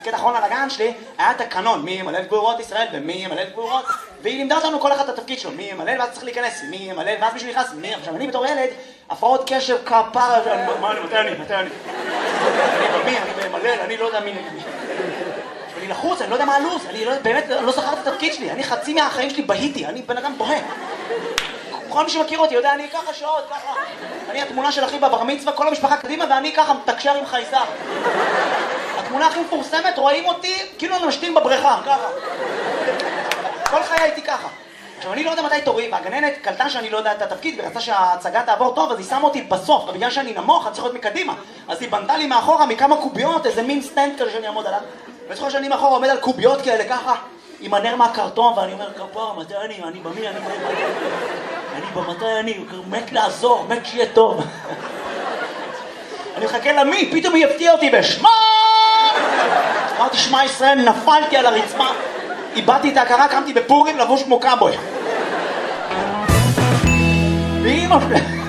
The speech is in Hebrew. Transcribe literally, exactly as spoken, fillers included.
קטע אחרון על הגן שלי, היה תקנון, מי ימלל גבורות ישראל ומי ימלל גבורות, והיא לימדה אותנו כל אחד את התפקיד שלו, מי ימלל ואז צריך להיכנס, מי ימלל ואז מישהו נכנס, מי, עכשיו אני בתור ילד, הפרעות קשב כפרה, מה אני, מתי אני, מתי אני, אני במי, אני במלל, אני לא יודע מי, אני לחוץ, אני לא יודע מה הלו"ז, אני באמת לא זכרתי את התפקיד שלי, אני חצי מהחיים שלי בהיתי, אני בן אדם בוהה. כל מי שמכיר אותי יודע, אני ככה שעות, ככה. אני התמונה של אחי בבר מצווה, כל המשפחה קדימה, ואני ככה מתקשר עם חייזר. התמונה הכי מפורסמת, רואים אותי כאילו אני משתין בבריכה, ככה. כל חיי הייתי ככה. עכשיו, אני לא יודע מתי תורי, והגננת קלטה שאני לא יודע את התפקיד, ורצה שההצגה תעבור טוב, אז היא שמה אותי בסוף, ובגלל שאני נמוך, אני צריך להיות מקדימה. אז היא בנתה לי מאחורה מכמה קוביות, איזה מין סטנד כזה שאני אעמוד עליו. וצריך שאני מאחורה עומד על קוביות כאלה, ככה, עם הנר מהקרטון, ואני אומר, כפרה, מתי אני, אני במי, אני במי, אני במתי אני, מת לעזור, מת שיהיה טוב. אני מחכה למי, פתאום היא הפתיעה אותי בשמה! אמרתי, שמע ישראל, נפלתי על הרצפה, איבדתי את ההכרה, קמתי בפורים לבוש כמו קאבוי. ואמא שלי...